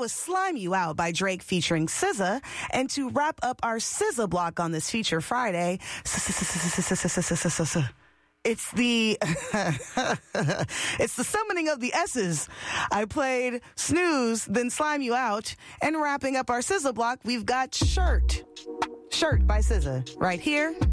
was Slime You Out by Drake featuring SZA. And to wrap up our SZA block on this Feature Friday, it's the it's the summoning of the S's. I played Snooze, then Slime You Out. And wrapping up our SZA block, we've got Shirt by SZA right here